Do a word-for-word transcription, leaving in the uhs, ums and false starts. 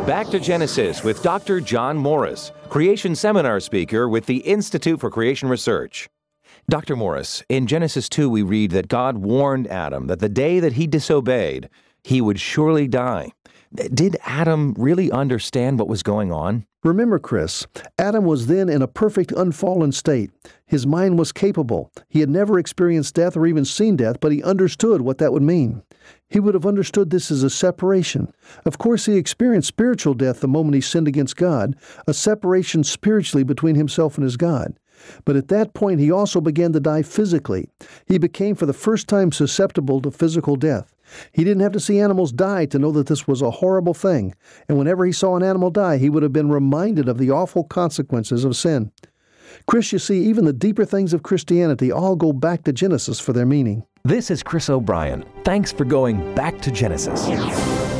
Back to Genesis with Doctor John Morris, Creation Seminar speaker with the Institute for Creation Research. Doctor Morris, in Genesis two we read that God warned Adam that the day that he disobeyed, he would surely die. Did Adam really understand what was going on? Remember, Chris, Adam was then in a perfect unfallen state. His mind was capable. He had never experienced death or even seen death, but he understood what that would mean. He would have understood this as a separation. Of course, he experienced spiritual death the moment he sinned against God, a separation spiritually between himself and his God. But at that point, he also began to die physically. He became for the first time susceptible to physical death. He didn't have to see animals die to know that this was a horrible thing. And whenever he saw an animal die, he would have been reminded of the awful consequences of sin. Chris, you see, even the deeper things of Christianity all go back to Genesis for their meaning. This is Chris O'Brien. Thanks for going back to Genesis.